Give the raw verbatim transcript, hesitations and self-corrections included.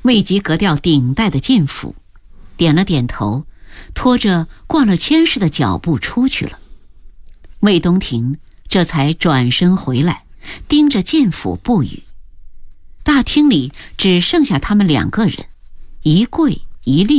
未及革掉顶戴的进府，点了点头，拖着逛了千世的脚步出去了。魏东亭这才转身回来，盯着进府不语。大厅里只剩下他们两个人，一跪一立。